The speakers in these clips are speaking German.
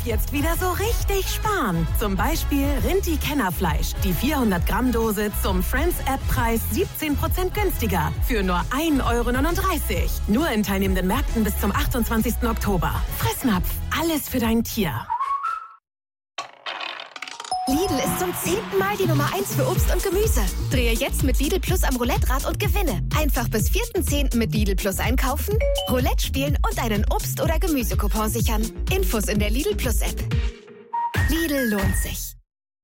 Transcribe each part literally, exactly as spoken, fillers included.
jetzt wieder so richtig sparen. Zum Beispiel Rinti Kennerfleisch. Die vierhundert Gramm Dose zum Friends-App-Preis siebzehn Prozent günstiger. Für nur ein Euro neununddreißig. Nur in teilnehmenden Märkten bis zum achtundzwanzigsten Oktober. Fressnapf. Alles für dein Tier. Lidl ist zum zehnten Mal die Nummer eins für Obst und Gemüse. Drehe jetzt mit Lidl Plus am Roulette-Rad und gewinne. Einfach bis vierten zehnten mit Lidl Plus einkaufen, Roulette spielen und einen Obst- oder Gemüsecoupon sichern. Infos in der Lidl Plus App. Lidl lohnt sich.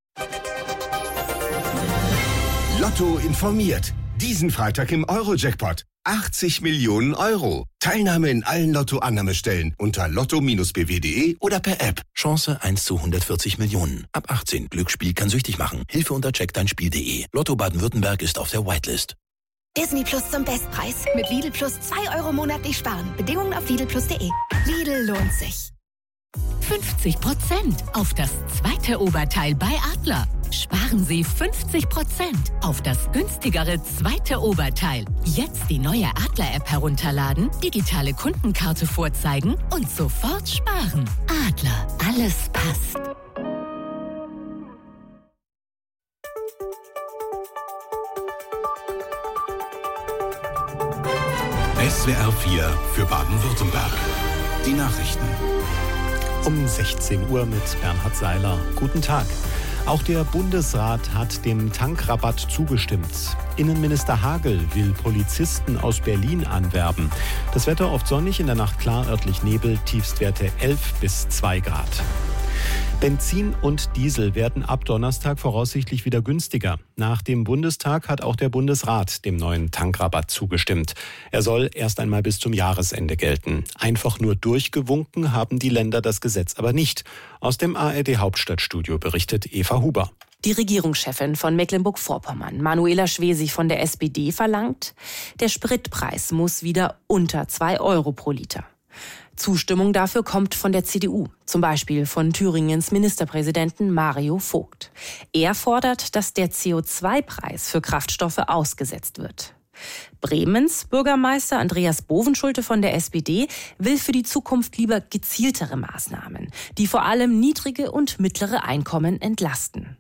Lotto informiert. Diesen Freitag im Euro-Jackpot. achtzig Millionen Euro. Teilnahme in allen Lotto-Annahmestellen unter lotto Bindestrich b w punkt de oder per App. Chance eins zu hundertvierzig Millionen. Ab achtzehn. Glücksspiel kann süchtig machen. Hilfe unter check dein Spiel punkt de. Lotto Baden-Württemberg ist auf der Whitelist. Disney Plus zum Bestpreis. Mit Lidl Plus zwei Euro monatlich sparen. Bedingungen auf lidl plus punkt de. Lidl lohnt sich. fünfzig Prozent auf das zweite Oberteil bei Adler. Sparen Sie fünfzig Prozent auf das günstigere zweite Oberteil. Jetzt die neue Adler-App herunterladen, digitale Kundenkarte vorzeigen und sofort sparen. Adler, alles passt. S W R vier für Baden-Württemberg. Die Nachrichten. Um sechzehn Uhr mit Bernhard Seiler. Guten Tag. Auch der Bundesrat hat dem Tankrabatt zugestimmt. Innenminister Hagel will Polizisten aus Berlin anwerben. Das Wetter oft sonnig, in der Nacht klar, örtlich Nebel, Tiefstwerte elf bis zwei Grad. Benzin und Diesel werden ab Donnerstag voraussichtlich wieder günstiger. Nach dem Bundestag hat auch der Bundesrat dem neuen Tankrabatt zugestimmt. Er soll erst einmal bis zum Jahresende gelten. Einfach nur durchgewunken haben die Länder das Gesetz aber nicht. Aus dem A R D Hauptstadtstudio berichtet Eva Huber. Die Regierungschefin von Mecklenburg-Vorpommern, Manuela Schwesig von der S P D, verlangt, der Spritpreis muss wieder unter zwei Euro pro Liter. Zustimmung dafür kommt von der C D U, zum Beispiel von Thüringens Ministerpräsidenten Mario Vogt. Er fordert, dass der C O zwei Preis für Kraftstoffe ausgesetzt wird. Bremens Bürgermeister Andreas Bovenschulte von der S P D will für die Zukunft lieber gezieltere Maßnahmen, die vor allem niedrige und mittlere Einkommen entlasten.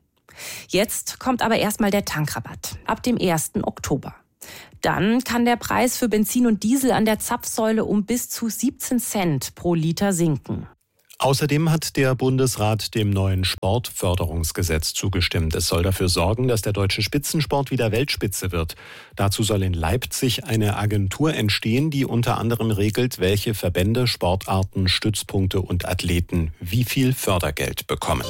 Jetzt kommt aber erstmal der Tankrabatt ab dem ersten Oktober. Dann kann der Preis für Benzin und Diesel an der Zapfsäule um bis zu siebzehn Cent pro Liter sinken. Außerdem hat der Bundesrat dem neuen Sportförderungsgesetz zugestimmt. Es soll dafür sorgen, dass der deutsche Spitzensport wieder Weltspitze wird. Dazu soll in Leipzig eine Agentur entstehen, die unter anderem regelt, welche Verbände, Sportarten, Stützpunkte und Athleten wie viel Fördergeld bekommen.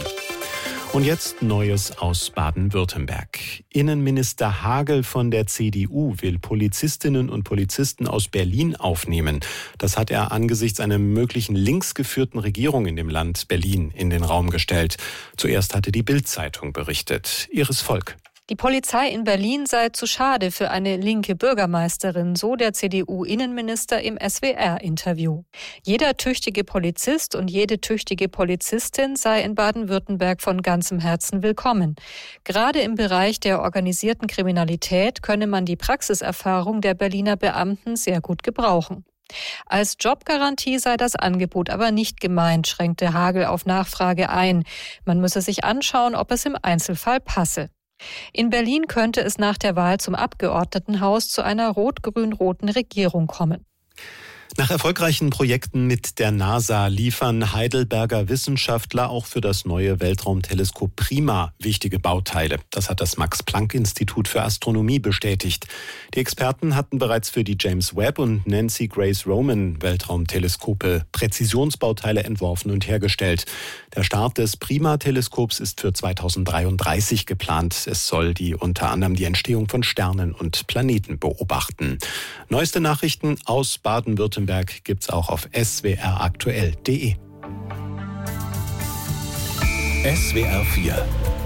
Und jetzt Neues aus Baden-Württemberg. Innenminister Hagel von der C D U will Polizistinnen und Polizisten aus Berlin aufnehmen. Das hat er angesichts einer möglichen linksgeführten Regierung in dem Land Berlin in den Raum gestellt. Zuerst hatte die Bild-Zeitung berichtet. Iris Volk. Die Polizei in Berlin sei zu schade für eine linke Bürgermeisterin, so der C D U-Innenminister im S W R-Interview. Jeder tüchtige Polizist und jede tüchtige Polizistin sei in Baden-Württemberg von ganzem Herzen willkommen. Gerade im Bereich der organisierten Kriminalität könne man die Praxiserfahrung der Berliner Beamten sehr gut gebrauchen. Als Jobgarantie sei das Angebot aber nicht gemeint, schränkte Hagel auf Nachfrage ein. Man müsse sich anschauen, ob es im Einzelfall passe. In Berlin könnte es nach der Wahl zum Abgeordnetenhaus zu einer rot-grün-roten Regierung kommen. Nach erfolgreichen Projekten mit der NASA liefern Heidelberger Wissenschaftler auch für das neue Weltraumteleskop PRIMA wichtige Bauteile. Das hat das Max-Planck-Institut für Astronomie bestätigt. Die Experten hatten bereits für die James Webb und Nancy Grace Roman Weltraumteleskope Präzisionsbauteile entworfen und hergestellt. Der Start des PRIMA-Teleskops ist für zweitausenddreiunddreißig geplant. Es soll die unter anderem die Entstehung von Sternen und Planeten beobachten. Neueste Nachrichten aus Baden-Württemberg gibt's auch auf s w r aktuell punkt de. S W R vier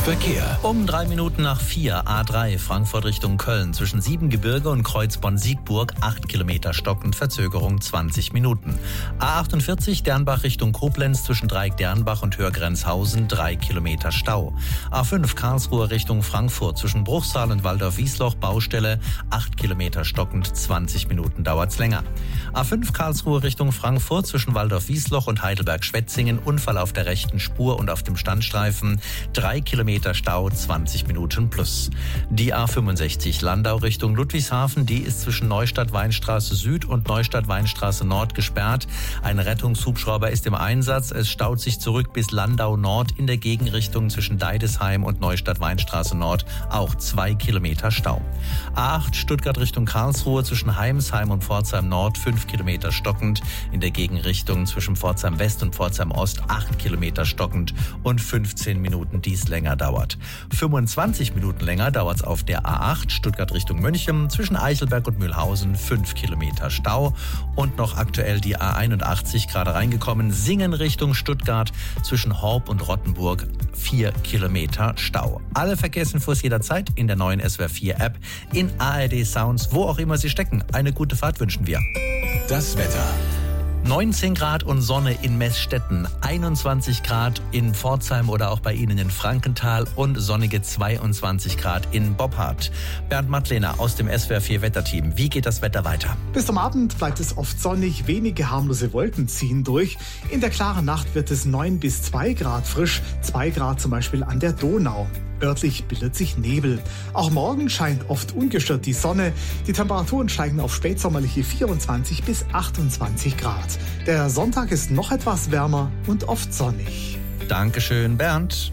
Verkehr. Um drei Minuten nach vier, A drei, Frankfurt Richtung Köln, zwischen Siebengebirge und Kreuzborn-Siegburg, acht Kilometer stockend, Verzögerung zwanzig Minuten. A achtundvierzig, Dernbach Richtung Koblenz, zwischen Dreieck-Dernbach und Hörgrenzhausen, drei Kilometer Stau. A fünf, Karlsruhe Richtung Frankfurt, zwischen Bruchsal und Waldorf-Wiesloch, Baustelle, acht Kilometer stockend, zwanzig Minuten dauert's länger. A fünf, Karlsruhe Richtung Frankfurt, zwischen Waldorf-Wiesloch und Heidelberg-Schwetzingen, Unfall auf der rechten Spur und auf dem Standstreifen, drei Kilometer Stau, zwanzig Minuten plus. Die A fünfundsechzig Landau Richtung Ludwigshafen, die ist zwischen Neustadt-Weinstraße Süd und Neustadt-Weinstraße Nord gesperrt. Ein Rettungshubschrauber ist im Einsatz. Es staut sich zurück bis Landau Nord in der Gegenrichtung zwischen Deidesheim und Neustadt-Weinstraße Nord. Auch zwei Kilometer Stau. A acht Stuttgart Richtung Karlsruhe, zwischen Heimsheim und Pforzheim Nord, fünf Kilometer stockend. In der Gegenrichtung zwischen Pforzheim West und Pforzheim Ost, acht Kilometer stockend und fünfzehn Minuten dies länger dauert. fünfundzwanzig Minuten länger dauert es auf der A acht Stuttgart Richtung München, zwischen Eichelberg und Mühlhausen, fünf Kilometer Stau. Und noch aktuell die A einundachtzig, gerade reingekommen, Singen Richtung Stuttgart, zwischen Horb und Rottenburg, vier Kilometer Stau. Alle Verkehrsinfos jederzeit in der neuen S W R vier App, in A R D Sounds, wo auch immer Sie stecken. Eine gute Fahrt wünschen wir. Das Wetter. neunzehn Grad und Sonne in Meßstetten, einundzwanzig Grad in Pforzheim oder auch bei Ihnen in Frankenthal und sonnige zweiundzwanzig Grad in Boppard. Bernd Mattlehner aus dem S W R vier Wetterteam. Wie geht das Wetter weiter? Bis zum Abend bleibt es oft sonnig, wenige harmlose Wolken ziehen durch. In der klaren Nacht wird es neun bis zwei Grad frisch, zwei Grad zum Beispiel an der Donau. Örtlich bildet sich Nebel. Auch morgen scheint oft ungestört die Sonne. Die Temperaturen steigen auf spätsommerliche vierundzwanzig bis achtundzwanzig Grad. Der Sonntag ist noch etwas wärmer und oft sonnig. Dankeschön, Bernd.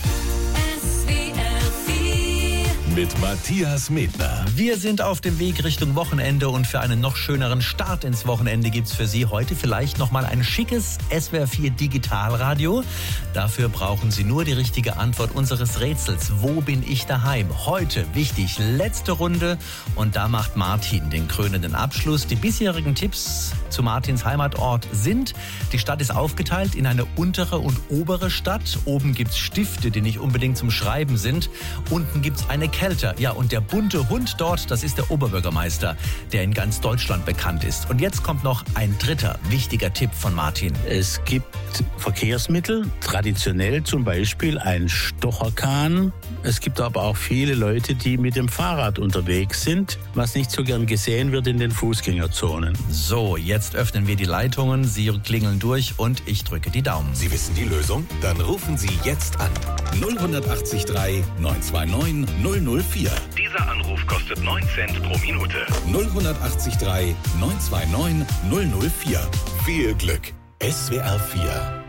Mit Matthias Medner. Wir sind auf dem Weg Richtung Wochenende und für einen noch schöneren Start ins Wochenende gibt's für Sie heute vielleicht nochmal ein schickes S W R vier Digitalradio. Dafür brauchen Sie nur die richtige Antwort unseres Rätsels. Wo bin ich daheim? Heute, wichtig, letzte Runde und da macht Martin den krönenden Abschluss. Die bisherigen Tipps zu Martins Heimatort sind: Die Stadt ist aufgeteilt in eine untere und obere Stadt. Oben gibt's Stifte, die nicht unbedingt zum Schreiben sind. Unten gibt's eine Kälter. Ja, und der bunte Hund dort, das ist der Oberbürgermeister, der in ganz Deutschland bekannt ist. Und jetzt kommt noch ein dritter wichtiger Tipp von Martin. Es gibt Verkehrsmittel, traditionell zum Beispiel ein Stocherkahn. Es gibt aber auch viele Leute, die mit dem Fahrrad unterwegs sind, was nicht so gern gesehen wird in den Fußgängerzonen. So, jetzt öffnen wir die Leitungen, Sie klingeln durch und ich drücke die Daumen. Sie wissen die Lösung? Dann rufen Sie jetzt an. null acht drei neun zwei neun null null vier. Dieser Anruf kostet neun Cent pro Minute. null acht drei neun zwei neun null null vier. Viel Glück. S W R vier